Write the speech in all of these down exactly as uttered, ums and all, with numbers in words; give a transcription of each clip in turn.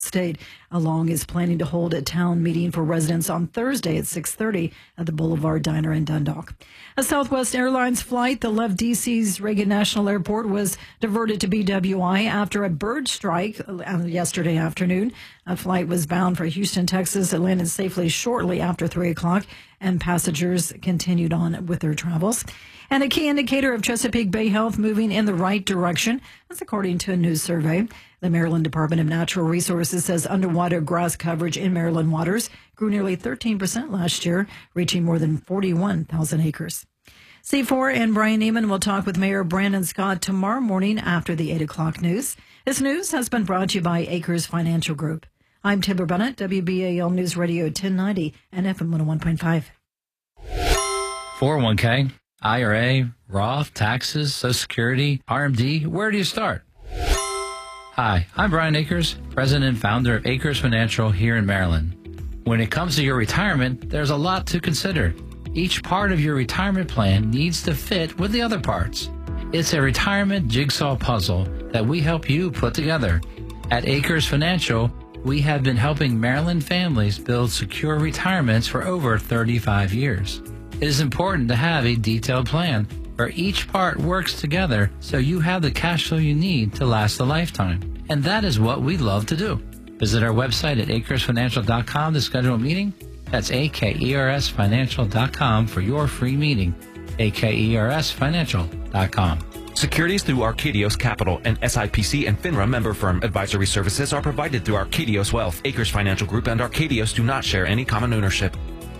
State. Along is planning to hold a town meeting for residents on Thursday at six thirty at the Boulevard Diner in Dundalk. A Southwest Airlines flight that left D C's Reagan National Airport was diverted to B W I after a bird strike yesterday afternoon. A flight was bound for Houston, Texas. It landed safely shortly after three o'clock, and passengers continued on with their travels. And a key indicator of Chesapeake Bay health moving in the right direction. That's according to a new survey. The Maryland Department of Natural Resources says underwater grass coverage in Maryland waters grew nearly thirteen percent last year, reaching more than forty-one thousand acres. C four and Brian Neiman will talk with Mayor Brandon Scott tomorrow morning after the eight o'clock news. This news has been brought to you by Acres Financial Group. I'm Timber Bennett, W B A L News Radio ten ninety and F M one oh one point five. four oh one k, I R A, Roth, taxes, Social Security, R M D. Where do you start? Hi, I'm Brian Akers, president and founder of Acres Financial here in Maryland. When it comes to your retirement, there's a lot to consider. Each part of your retirement plan needs to fit with the other parts. It's a retirement jigsaw puzzle that we help you put together. At Acres Financial, we have been helping Maryland families build secure retirements for over thirty-five years. It is important to have a detailed plan where each part works together so you have the cash flow you need to last a lifetime. And that is what we love to do. Visit our website at acres financial dot com to schedule a meeting. That's A K E R S financial dot com for your free meeting. A K E R S financial dot com. Securities through Arcadios Capital and S I P C and FINRA member firm advisory services are provided through Arcadios Wealth. Acres Financial Group and Arcadios do not share any common ownership.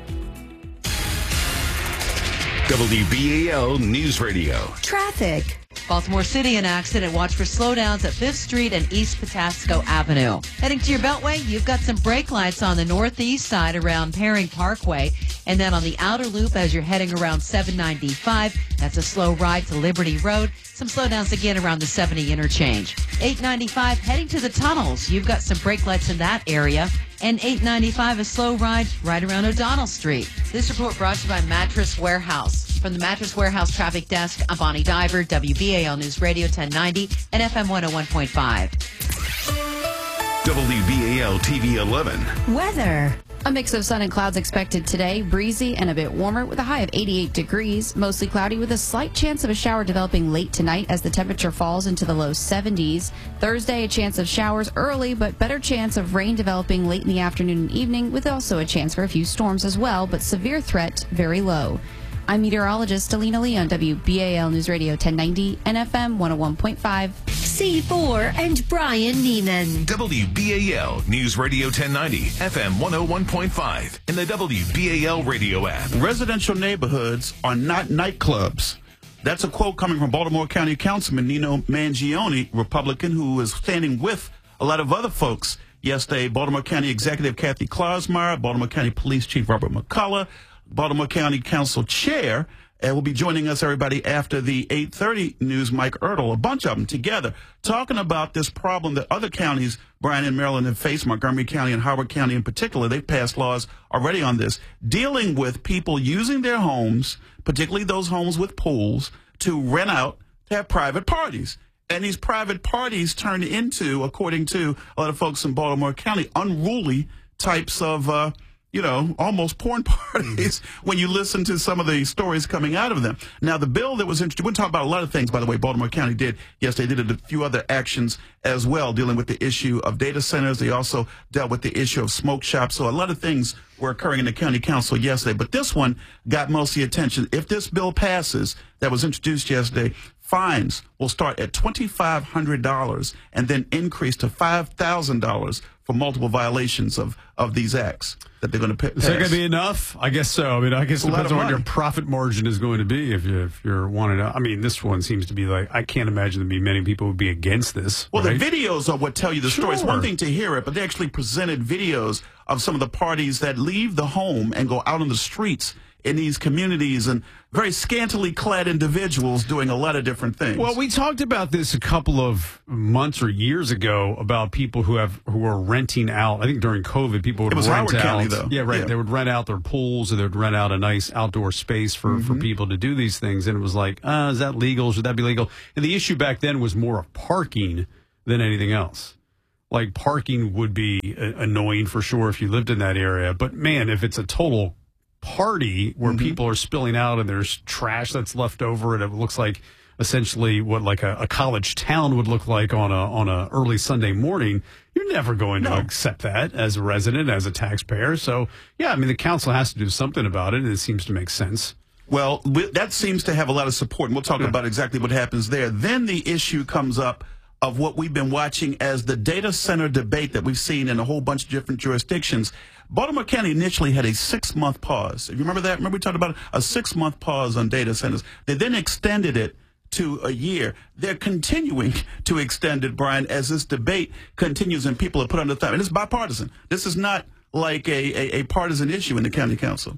W B A L News Radio. Traffic. Baltimore City, an accident. Watch for slowdowns at fifth Street and East Patasco Avenue. Heading to your Beltway, you've got some brake lights on the northeast side around Paring Parkway. And then on the outer loop as you're heading around seven ninety-five, that's a slow ride to Liberty Road. Some slowdowns again around the seventy interchange. eight ninety-five, heading to the tunnels. You've got some brake lights in that area. And eight ninety-five, a slow ride right around O'Donnell Street. This report brought to you by Mattress Warehouse. From the Mattress Warehouse Traffic Desk, I'm Bonnie Diver, W B A L News Radio ten ninety and F M one oh one point five. W B A L T V eleven. Weather. A mix of sun and clouds expected today, breezy and a bit warmer with a high of eighty-eight degrees, mostly cloudy with a slight chance of a shower developing late tonight as the temperature falls into the low seventies. Thursday, a chance of showers early, but better chance of rain developing late in the afternoon and evening, with also a chance for a few storms as well, but severe threat very low. I'm meteorologist Alina Lee on W B A L News Radio ten ninety and F M one oh one point five. C four and Brian Neiman. W B A L News Radio ten ninety, F M one oh one point five, in the W B A L radio app. Residential neighborhoods are not nightclubs. That's a quote coming from Baltimore County Councilman Nino Mangione, Republican, who is standing with a lot of other folks yesterday. Baltimore County Executive Kathy Klausmeyer, Baltimore County Police Chief Robert McCullough, Baltimore County Council Chair, and will be joining us, everybody, after the eight thirty news, Mike Ertl, a bunch of them together, talking about this problem that other counties, Bryan and Maryland, have faced, Montgomery County and Howard County in particular. They've passed laws already on this, dealing with people using their homes, particularly those homes with pools, to rent out, to have private parties. And these private parties turn into, according to a lot of folks in Baltimore County, unruly types of uh you know, almost porn parties when you listen to some of the stories coming out of them. Now, the bill that was introduced, we're talking about a lot of things, by the way, Baltimore County did. Yes, they did a few other actions as well, dealing with the issue of data centers. They also dealt with the issue of smoke shops. So a lot of things were occurring in the county council yesterday. But this one got most of the attention. If this bill passes, that was introduced yesterday, fines will start at twenty-five hundred dollars and then increase to five thousand dollars for multiple violations of, of these acts that they're going to pass. Is that going to be enough? I guess so. I mean, I guess it depends on what your profit margin is going to be if, you, if you're wanting to. I mean, this one seems to be like, I can't imagine there'd be many people who would be against this. Well, right? the videos are what tell you the Sure. story. It's one thing to hear it, but they actually presented videos of some of the parties that leave the home and go out on the streets in these communities, and very scantily clad individuals doing a lot of different things. Well, we talked about this a couple of months or years ago about people who have who are renting out. I think during COVID, people would it was rent Howard out. County, though. Yeah, right. Yeah. They would rent out their pools, or they would rent out a nice outdoor space for, Mm-hmm. for people to do these things. And it was like, uh, is that legal? Should that be legal? And the issue back then was more of parking than anything else. like parking would be uh, annoying for sure if you lived in that area. But man, if it's a total party where mm-hmm. people are spilling out and there's trash that's left over and it looks like essentially what like a, a college town would look like on a on a early Sunday morning, you're never going no. to accept that as a resident, as a taxpayer. So yeah, I mean the council has to do something about it, and it seems to make sense. Well, that seems to have a lot of support, and we'll talk yeah. about exactly what happens there. Then the issue comes up of what we've been watching as the data center debate that we've seen in a whole bunch of different jurisdictions. Baltimore County initially had a six-month pause. You remember that? Remember we talked about a six-month pause on data centers. They then extended it to a year. They're continuing to extend it, Brian, as this debate continues and people are put under thumb. And it's bipartisan. This is not like a, a, a partisan issue in the county council.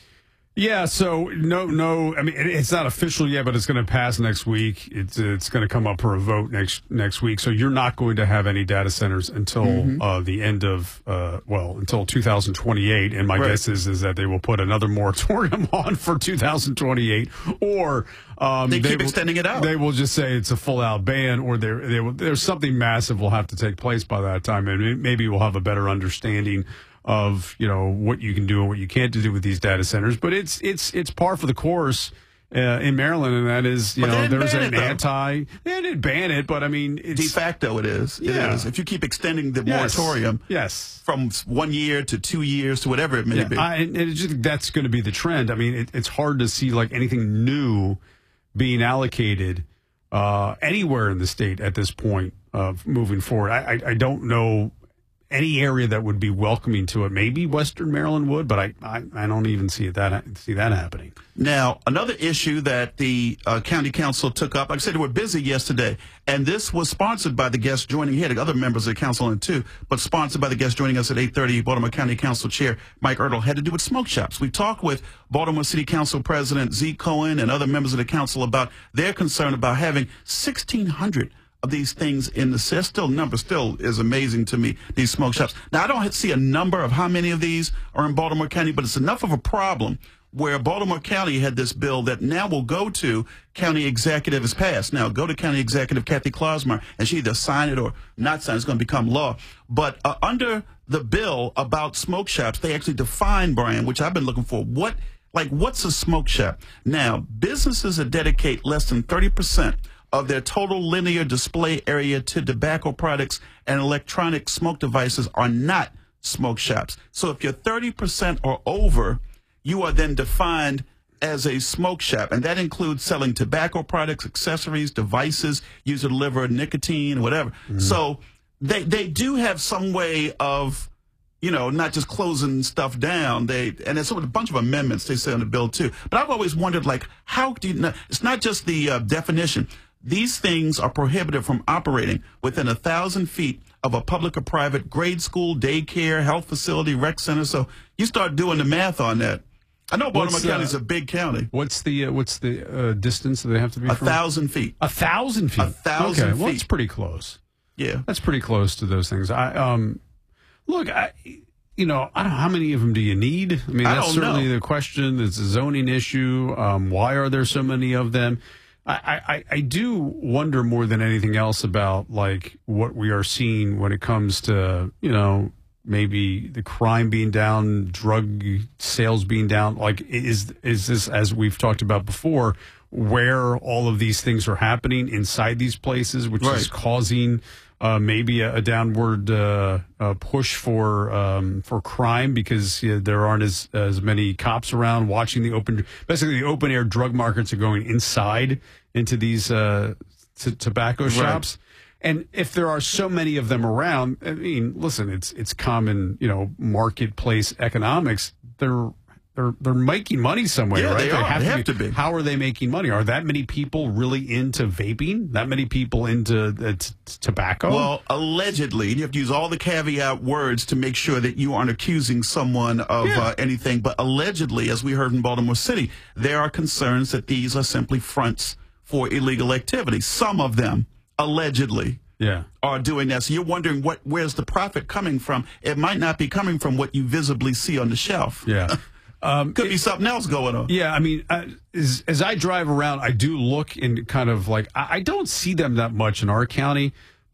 Yeah, so no, no. I mean, it's not official yet, but it's going to pass next week. It's it's going to come up for a vote next next week. So you're not going to have any data centers until mm-hmm. uh, the end of uh, well, until two thousand twenty-eight. And my right. guess is is that they will put another moratorium on for two thousand twenty-eight, or um, they keep they will, extending it out. They will just say it's a full out ban, or there they will, there's something massive will have to take place by that time, and maybe we'll have a better understanding of, you know, what you can do and what you can't do with these data centers. But it's it's it's par for the course uh, in Maryland, and that is, you but know, there's an it, anti. They didn't ban it, but I mean, it's, de facto it is. Yeah. It is. If you keep extending the yes. moratorium, yes, from one year to two years to whatever it may yeah. be, I, and it just, that's going to be the trend. I mean, it, it's hard to see like anything new being allocated uh, anywhere in the state at this point of moving forward. I, I, I don't know any area that would be welcoming to it. Maybe Western Maryland would, but I, I, I don't even see it that see that happening. Now, another issue that the uh, county council took up, like I said, they were busy yesterday, and this was sponsored by the guest joining here, the other members of the council in too, but sponsored by the guest joining us at eight thirty, Baltimore County Council Chair Mike Ertl, had to do with smoke shops. We talked with Baltimore City Council President Zeke Cohen and other members of the council about their concern about having sixteen hundred of these things in the city. Still, number still is amazing to me, these smoke shops. Now, I don't see a number of how many of these are in Baltimore County, but it's enough of a problem where Baltimore County had this bill that now will go to county executive has passed. Now, go to county executive Kathy Klosmer, and she either sign it or not sign it. It's going to become law. But uh, under the bill about smoke shops, they actually define, Brian, which I've been looking for, what, like, what's a smoke shop? Now, businesses that dedicate less than thirty percent of their total linear display area to tobacco products and electronic smoke devices are not smoke shops. So if you're thirty percent or over, you are then defined as a smoke shop, and that includes selling tobacco products, accessories, devices used to deliver nicotine, whatever. Mm-hmm. So they they do have some way of, you know, not just closing stuff down. They and there's a bunch of amendments they say on the bill too. But I've always wondered, like, how do you know? It's not just the uh, definition. These things are prohibited from operating within a thousand feet of a public or private grade school, daycare, health facility, rec center. So you start doing the math on that. I know Baltimore County is a big county. What's the uh, what's the uh, distance that they have to be? A from? thousand feet. A thousand feet. A thousand okay, feet. Well, that's pretty close. Yeah, that's pretty close to those things. I um, look, I. You know, I don't know, how many of them do you need? I mean, I that's don't certainly know. the question. It's a zoning issue. Um, why are there so many of them? I, I, I do wonder more than anything else about, like, what we are seeing when it comes to, you know, maybe the crime being down, drug sales being down. Like, is is this, as we've talked about before, where all of these things are happening inside these places, which right. is causing uh, maybe a, a downward uh, uh, push for um, for crime because uh, there aren't as as many cops around watching the open. Basically, the open air drug markets are going inside into these uh, t- tobacco shops. Right. And if there are so many of them around, I mean, listen, it's it's common, you know, marketplace economics. They're they're they're making money somewhere, yeah, right? They, they are. have, they to, have be. to be. How are they making money? Are that many people really into vaping? That many people into uh, t- tobacco? Well, allegedly, you have to use all the caveat words to make sure that you aren't accusing someone of yeah. uh, anything. But allegedly, as we heard in Baltimore City, there are concerns that these are simply fronts for illegal activity. Some of them, allegedly, yeah. are doing that. So you're wondering what where's the profit coming from? It might not be coming from what you visibly see on the shelf. Yeah. Um, Could be something else going on. Yeah, I mean, uh, as, as I drive around, I do look and kind of like, I, I don't see them that much in our county,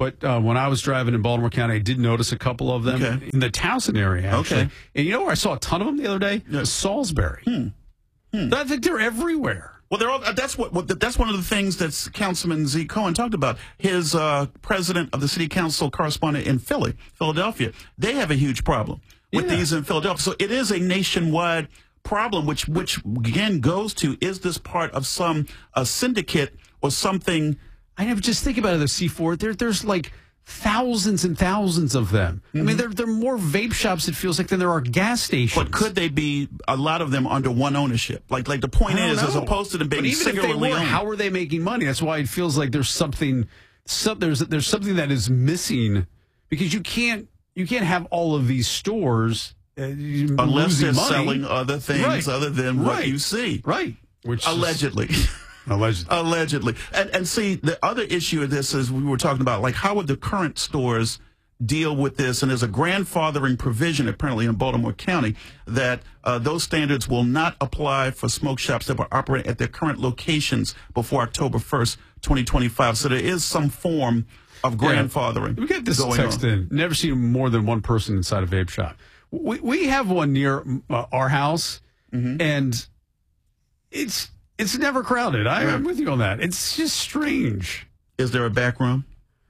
but uh, when I was driving in Baltimore County, I did notice a couple of them Okay. in the Towson area, actually. Okay. And you know where I saw a ton of them the other day? Yeah. Salisbury. Hmm. Hmm. I think they're everywhere. Well, they're all, that's what, what that's one of the things that Councilman Z. Cohen talked about. His uh, president of the city council correspondent in Philly, Philadelphia, they have a huge problem with Yeah. these in Philadelphia. So it is a nationwide problem, which which again goes to, is this part of some a syndicate or something? I never just think about it. The C four, there, there's like thousands and thousands of them. Mm-hmm. I mean, there, there are more vape shops, it feels like, than there are gas stations. But could they be a lot of them under one ownership? Like like the point I don't is, as know. opposed to them being but even if they singularly were, owned. how are they making money? That's why it feels like there's something, some, there's there's something that is missing, because you can't you can't have all of these stores uh, unless losing they're money. selling other things Right. other than what Right. you see. Right. Which is- Allegedly. Allegedly. Allegedly. And and see, the other issue of this is we were talking about, like, how would the current stores deal with this? And there's a grandfathering provision apparently in Baltimore County that uh, those standards will not apply for smoke shops that were operating at their current locations before October first, twenty twenty-five. So there is some form of grandfathering. We get this going text on. in. Never seen more than one person inside a vape shop. We we have one near uh, our house, Mm-hmm. and it's it's never crowded. I, I'm with you on that. It's just strange. Is there a back room?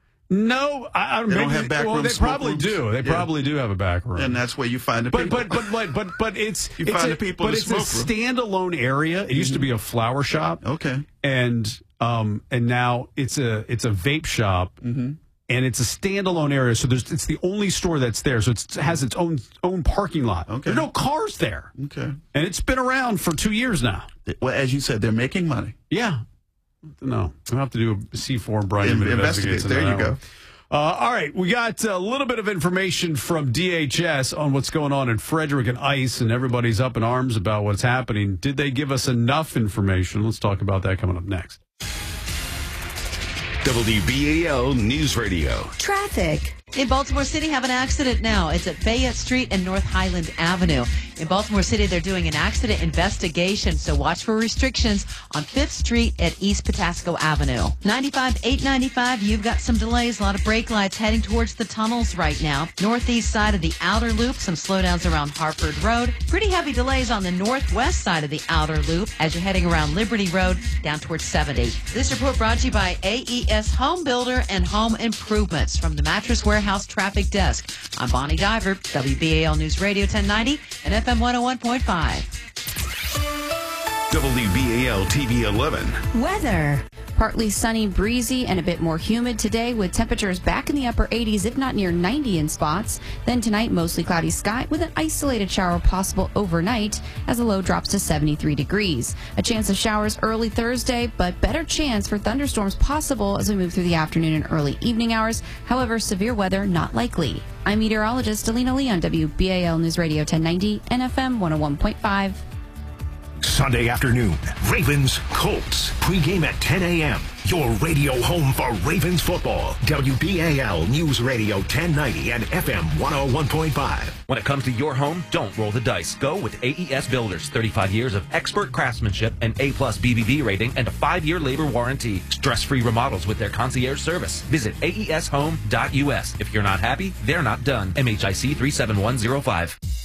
No, I, I They don't maybe- have back well, rooms, They smoke probably rooms? do. They Yeah. probably do have a back room. And that's where you find the but, people. but but but but but it's You it's find a, the people but in it's the a smoke room. standalone area. It used to be a flower shop. Okay. and um and now it's a it's a vape shop, Mm-hmm. and it's a standalone area. So there's it's the only store that's there. So it's, it has its own own parking lot. Okay. There's no cars there, Okay. and it's been around for two years now. Well, as you said, they're making money. Yeah, no, we'll have to do a C four. Brian In- Newman investigate. investigates There into you that go. one. Uh, all right, we got a little bit of information from D H S on what's going on in Frederick and ICE, and everybody's up in arms about what's happening. Did they give us enough information? Let's talk about that coming up next. W B A L News Radio. Traffic. In Baltimore City, have an accident now. It's at Fayette Street and North Highland Avenue. In Baltimore City, they're doing an accident investigation, so watch for restrictions on Fifth Street at East Patasco Avenue. ninety-five, eight ninety-five, you've got some delays. A lot of brake lights heading towards the tunnels right now. Northeast side of the outer loop, some slowdowns around Harford Road. Pretty heavy delays on the northwest side of the outer loop as you're heading around Liberty Road down towards seventy. This report brought to you by A E S Home Builder and Home Improvements from the Mattress Warehouse Traffic Desk. I'm Bonnie Diver, W B A L News Radio ten ninety and F M one oh one point five. W B A L T V eleven. Weather. Partly sunny, breezy, and a bit more humid today with temperatures back in the upper eighties, if not near ninety in spots. Then tonight, mostly cloudy sky with an isolated shower possible overnight as the low drops to seventy-three degrees. A chance of showers early Thursday, but better chance for thunderstorms possible as we move through the afternoon and early evening hours. However, severe weather not likely. I'm meteorologist Alina Lee on W B A L News Radio ten ninety and F M one oh one point five. Sunday afternoon, Ravens Colts. Pregame at ten a.m. Your radio home for Ravens football. W B A L News Radio ten ninety and F M one oh one point five. When it comes to your home, don't roll the dice. Go with A E S Builders. thirty-five years of expert craftsmanship, an A-plus B B B rating, and a five-year labor warranty. Stress-free remodels with their concierge service. Visit A E S home dot U S. If you're not happy, they're not done. M H I C three seven one zero five.